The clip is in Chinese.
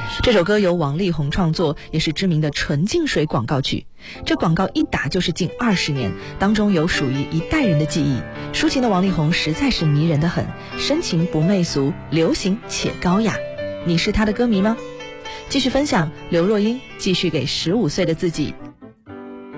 这首歌由王力宏创作，也是知名的纯净水广告曲。这广告一打就是近20年，当中有属于一代人的记忆。抒情的王力宏实在是迷人的很，深情不媚俗，流行且高雅。你是他的歌迷吗？继续分享刘若英继续给15岁的自己